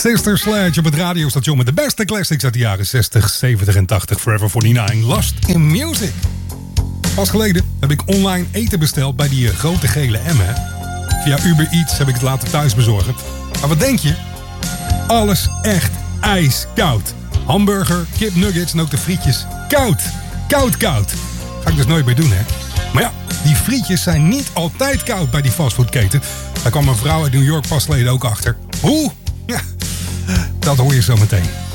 Sister Sledge op het radiostation met de beste classics uit de jaren 60, 70 en 80. Forever 49, Lost in Music. Pas geleden heb ik online eten besteld bij die grote gele Emmen. Via Uber Eats heb ik het laten thuis bezorgen. Maar wat denk je? Alles echt ijskoud. Hamburger, kipnuggets en ook de frietjes. Koud. Koud, koud. Ga ik dus nooit meer doen, hè? Maar ja, die frietjes zijn niet altijd koud bij die fastfoodketen. Daar kwam een vrouw uit New York pas geleden ook achter. Hoe? Ja, dat hoor je zo meteen.